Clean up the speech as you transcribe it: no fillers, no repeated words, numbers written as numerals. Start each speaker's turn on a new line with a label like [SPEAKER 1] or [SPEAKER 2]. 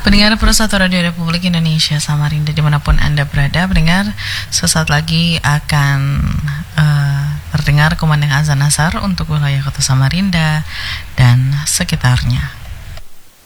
[SPEAKER 1] Pendengar Persatu Radio Republik Indonesia Samarinda dimanapun Anda berada, pendengar, sesaat lagi akan terdengar kumandang azan asar untuk wilayah Kota Samarinda dan sekitarnya.